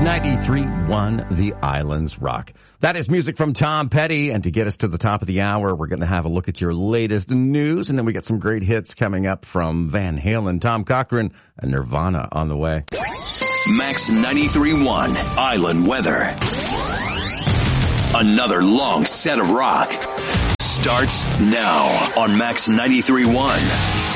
93.1 The Islands Rock. That is music from Tom Petty. And to get us to the top of the hour, we're going to have a look at your latest news. And then we got some great hits coming up from Van Halen, Tom Cochrane, and Nirvana on the way. Max 93.1 Island Weather. Another long set of rock starts now on Max 93.1.